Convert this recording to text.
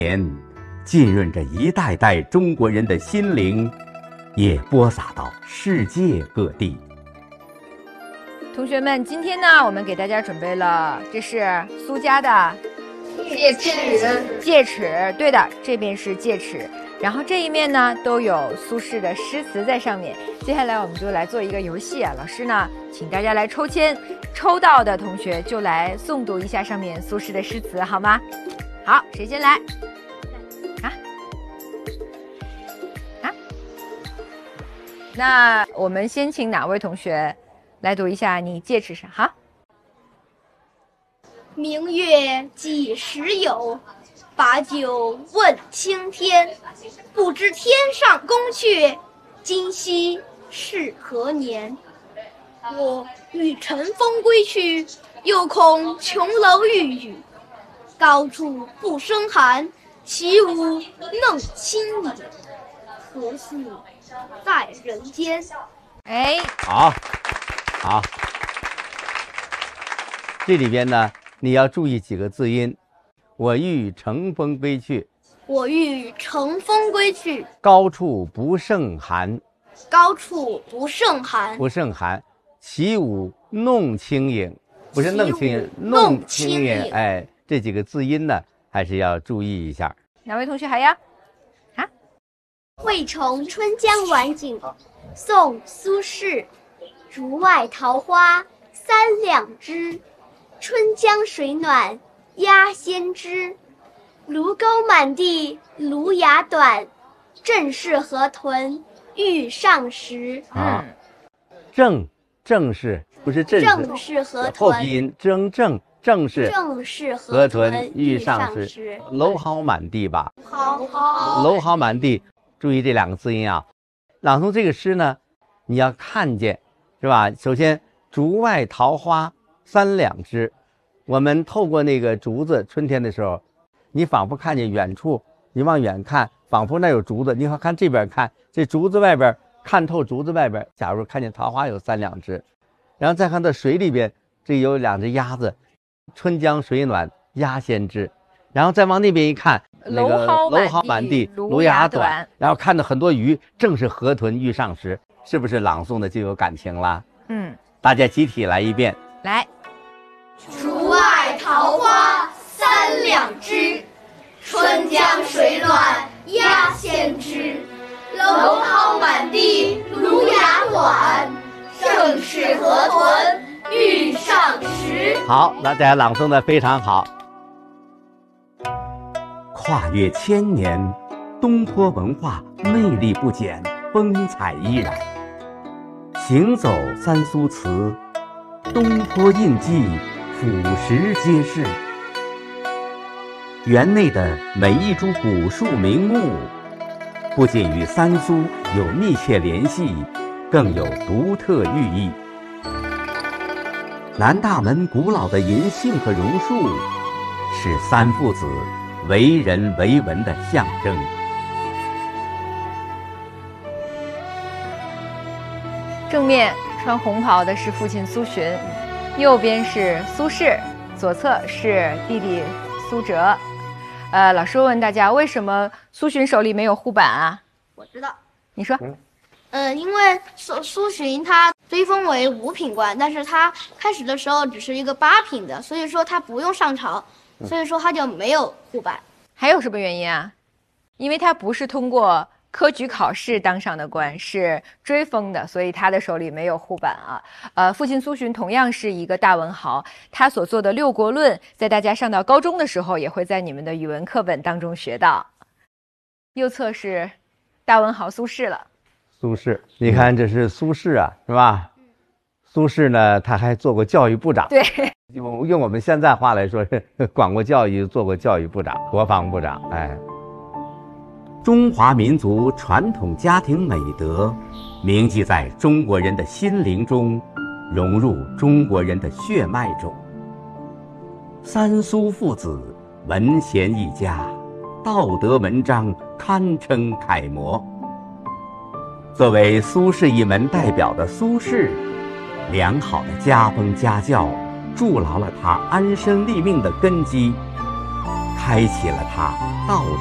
浸润着一代代中国人的心灵，也播撒到世界各地。 同学们，今天呢，我们给大家准备了，这是苏家的戒尺， 戒尺，对的，这边是戒尺，然后这一面呢都有苏轼的诗词在上面。接下来我们就来做一个游戏啊，老师呢，请大家来抽签，抽到的同学就来诵读一下上面苏轼的诗词，好吗？好，谁先来？那我们先请哪位同学来读一下你戒尺上？好。 明月几时有？把酒问青天。不知天上宫阙，今夕是何年？我欲乘风归去，又恐琼楼玉宇。高处不胜寒，起舞弄清影。何似在人间？ 哎， 好，这里边呢，你要注意几个字音。我欲乘风归去， 我欲乘风归去， 高处不胜寒， 高处不胜寒， 不胜寒，起舞弄清影，不是弄清影， 弄清影。 哎，这几个字音呢，还是要注意一下。 哪位同学还要？ 惠崇春江晚景，宋·苏轼。竹外桃花三两枝，春江水暖鸭先知。芦钩满地芦芽短，正是河豚欲上时。 正是不是正是河豚， 后鼻音正是河豚欲上时。蒌蒿满地吧？蒌蒿满地。注意这两个字音啊！朗诵这个诗呢，你要看见，是吧？首先，竹外桃花三两枝，我们透过那个竹子，春天的时候，你仿佛看见远处，你往远看，仿佛那有竹子，你好看这边看，这竹子外边看透竹子外边，假如看见桃花有三两枝，然后再看到水里边，这有两只鸭子，春江水暖鸭先知，然后再往那边一看。那个蒌蒿满地芦芽短，然后看到很多鱼，正是河豚欲上时，是不是朗诵的就有感情了？大家集体来一遍。 来， 竹外桃花三两枝，春江水暖鸭先知。蒌蒿满地芦芽短，正是河豚欲上时。 好，大家朗诵的非常好。 跨越千年，东坡文化魅力不减，风采依然。行走三苏词，东坡印记俯拾皆是。园内的每一株古树名木，不仅与三苏有密切联系，更有独特寓意。南大门古老的银杏和榕树，是三父子为人为文的象征。 正面穿红袍的是父亲苏洵，右边是苏轼，左侧是弟弟苏辙。老师问大家，为什么苏洵手里没有护板啊？ 我知道， 你说。 因为苏洵他追封为5品官，但是他开始的时候只是一个8品的，所以说他不用上朝，所以说他就没有护板。 还有什么原因啊？因为他不是通过科举考试当上的官，是追封的，所以他的手里没有护板啊。父亲苏洵同样是一个大文豪，他所做的《六国论》在大家上到高中的时候也会在你们的语文课本当中学到。右侧是大文豪苏轼了。 苏轼，你看这是苏轼啊，是吧？苏轼呢，他还做过教育部长。 对， 用我们现在话来说，是管过教育，做过教育部长、国防部长。哎，中华民族传统家庭美德，铭记在中国人的心灵中，融入中国人的血脉中。三苏父子文贤一家，道德文章堪称楷模。作为苏轼一门代表的苏轼，良好的家风家教筑牢了他安身立命的根基。 开启了他道